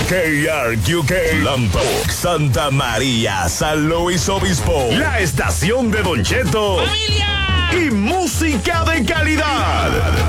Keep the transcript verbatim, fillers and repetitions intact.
K R Q K, Lompoc, Santa María, San Luis Obispo, la estación de Don Cheto. ¡Familia!